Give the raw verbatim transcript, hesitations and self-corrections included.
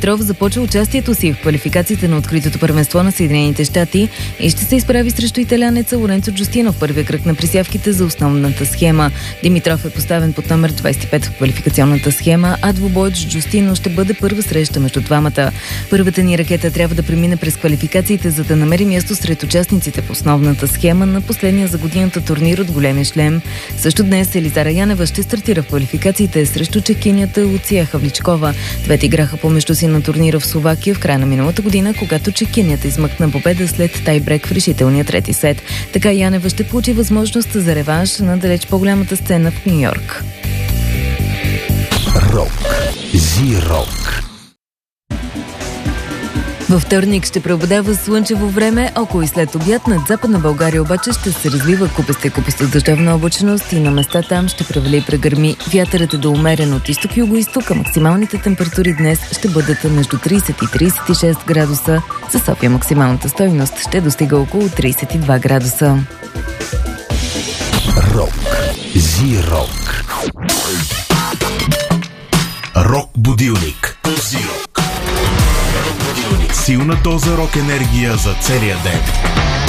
Димитров започва участието си в квалификациите на откритото първенство на Съединените щати и ще се изправи срещу италянеца Лоренцо Джустино в първия кръг на присявките за основната схема. Димитров е поставен под номер двадесет и пет в квалификационната схема, а двубоят с Джустино ще бъде първа среща между двамата. Първата ни ракета трябва да премине през квалификациите, за да намери място сред участниците в основната схема на последния за годината турнир от големия шлем. Също днес Елизара Янева ще стартира в квалификациите срещу чекинята Луция Хавличкова. Двете играха помежду си на турнира в Словакия в края на миналата година, когато чекинята измъкна победа след тайбрек в решителния трети сет. Така Янева ще получи възможност за реванш на далеч по-голямата сцена в Нью-Йорк. Рок. Зи-рок. Във вторник ще преобладава слънчево време, около и след обяд. Над Западна България обаче ще се развива купеста и купеста дъждовна облачност и на места там ще превали и прегърми. Вятърът е до умерен от изток и югоизток, а максималните температури днес ще бъдат между тридесет и тридесет и шест градуса. За София максималната стойност ще достига около тридесет и два градуса. Рок. Зи-рок. Рок будилник. Зи-рок. Силна доза рок енергия за целия ден.